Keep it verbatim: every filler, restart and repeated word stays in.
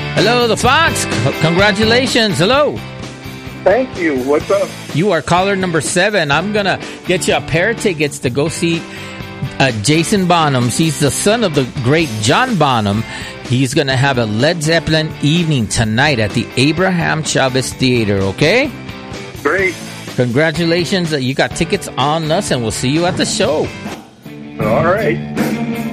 Hello, the Fox. C- congratulations. Hello. Thank you. What's up? You are caller number seven. I'm going to get you a pair of tickets to go see uh, Jason Bonham. He's the son of the great John Bonham. He's going to have a Led Zeppelin evening tonight at the Abraham Chavez Theater, okay? Great. Congratulations. You got tickets on us, and we'll see you at the show. All right.